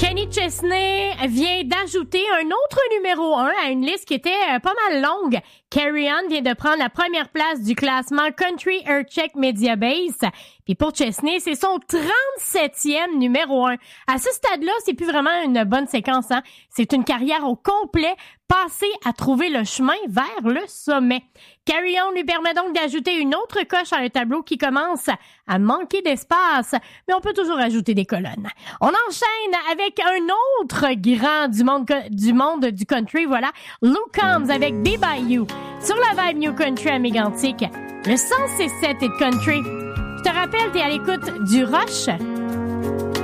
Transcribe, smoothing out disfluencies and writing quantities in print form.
Kenny Chesney vient d'ajouter un autre numéro 1 à une liste qui était pas mal longue. Carry On vient de prendre la première place du classement Country Aircheck Media Base. Puis pour Chesney, c'est son 37e numéro 1. À ce stade-là, c'est plus vraiment une bonne séquence, hein. C'est une carrière au complet passée à trouver le chemin vers le sommet. Carry On lui permet donc d'ajouter une autre coche à un tableau qui commence à manquer d'espace, mais on peut toujours ajouter des colonnes. On enchaîne avec un autre grand du monde du country, voilà, Luke Combs avec Be By You. Sur la vibe New Country à Mégantic, le 106.7 est de country. Je te rappelle, t'es à l'écoute du Rush